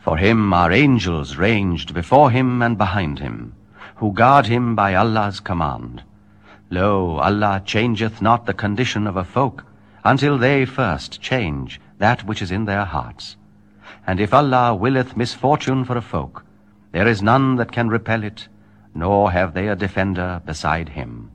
For him are angels ranged before him and behind him, who guard him by Allah's command. Lo, Allah changeth not the condition of a folk, until they first change that which is in their hearts. And if Allah willeth misfortune for a folk, there is none that can repel it, nor have they a defender beside him.